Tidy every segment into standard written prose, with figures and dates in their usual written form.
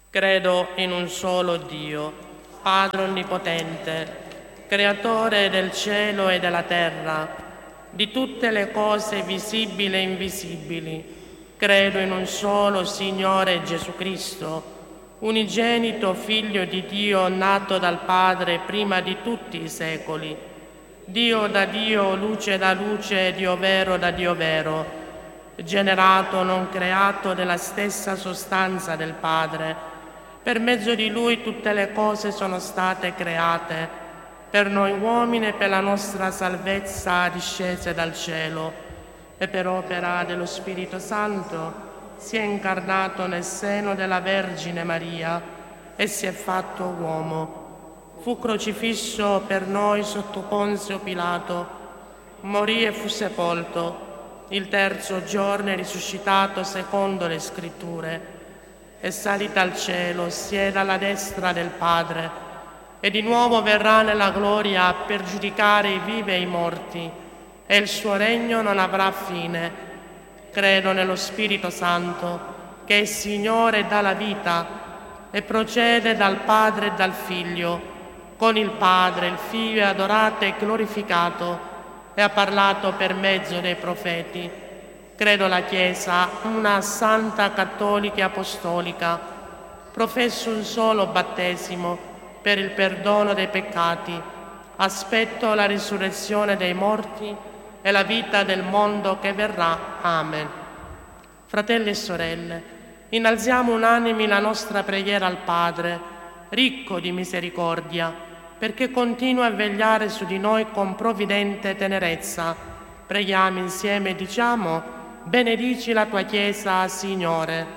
Credo in un solo Dio, Padre Onnipotente, Creatore del cielo e della terra, di tutte le cose visibili e invisibili. Credo in un solo Signore Gesù Cristo, unigenito Figlio di Dio, nato dal Padre prima di tutti i secoli, Dio da Dio, luce da luce, Dio vero da Dio vero, generato, non creato, della stessa sostanza del Padre. Per mezzo di Lui tutte le cose sono state create, per noi uomini e per la nostra salvezza discese dal cielo, e per opera dello Spirito Santo si è incarnato nel seno della Vergine Maria e si è fatto uomo. Fu crocifisso per noi sotto Ponzio Pilato, morì e fu sepolto. Il terzo giorno è risuscitato secondo le Scritture. È salita al cielo, siede alla destra del Padre, e di nuovo verrà nella gloria per giudicare i vivi e i morti, e il suo regno non avrà fine. Credo nello Spirito Santo, che è Signore e dà la vita, e procede dal Padre e dal Figlio. Con il Padre, il Figlio è adorato e glorificato, e ha parlato per mezzo dei profeti. Credo la Chiesa, una santa, cattolica e apostolica. Professo un solo battesimo per il perdono dei peccati. Aspetto la risurrezione dei morti e la vita del mondo che verrà. Amen. Fratelli e sorelle, innalziamo unanimi la nostra preghiera al Padre, ricco di misericordia, perché continua a vegliare su di noi con provvidente tenerezza. Preghiamo insieme e diciamo: benedici la tua Chiesa, Signore.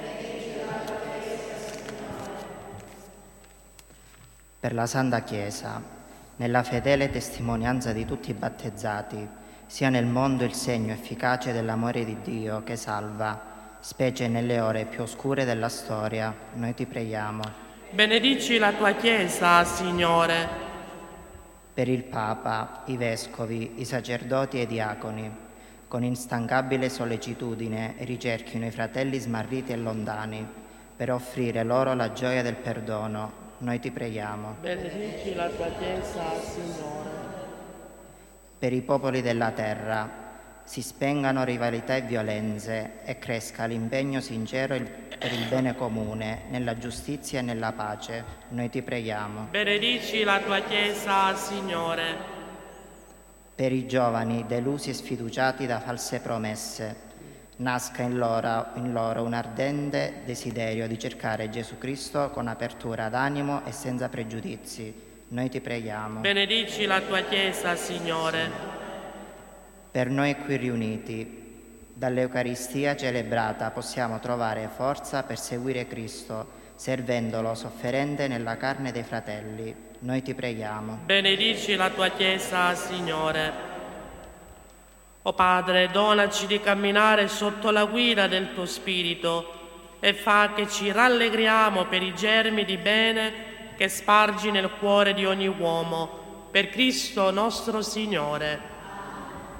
Per la Santa Chiesa, nella fedele testimonianza di tutti i battezzati, sia nel mondo il segno efficace dell'amore di Dio che salva, specie nelle ore più oscure della storia, noi ti preghiamo. Benedici la tua Chiesa, Signore. Per il Papa, i Vescovi, i sacerdoti e i diaconi, con instancabile sollecitudine ricerchino i fratelli smarriti e lontani, per offrire loro la gioia del perdono, noi ti preghiamo. Benedici la tua Chiesa, Signore. Per i popoli della terra, si spengano rivalità e violenze e cresca l'impegno sincero per il bene comune, nella giustizia e nella pace, noi ti preghiamo. Benedici la tua Chiesa, Signore. Per i giovani delusi e sfiduciati da false promesse, nasca in loro un ardente desiderio di cercare Gesù Cristo con apertura d'animo e senza pregiudizi. Noi ti preghiamo. Benedici la tua Chiesa, Signore. Per noi qui riuniti, dall'Eucaristia celebrata possiamo trovare forza per seguire Cristo, servendolo sofferente nella carne dei fratelli. Noi ti preghiamo. Benedici la tua Chiesa, Signore. O Padre, donaci di camminare sotto la guida del tuo Spirito e fa che ci rallegriamo per i germi di bene che spargi nel cuore di ogni uomo. Per Cristo nostro Signore.